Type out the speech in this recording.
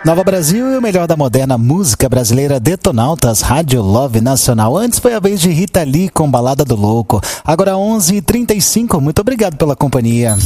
Nova Brasil e o melhor da moderna música brasileira, Detonautas, Rádio Love Nacional. Antes foi a vez de Rita Lee com Balada do Louco. Agora 11h35, muito obrigado pela companhia.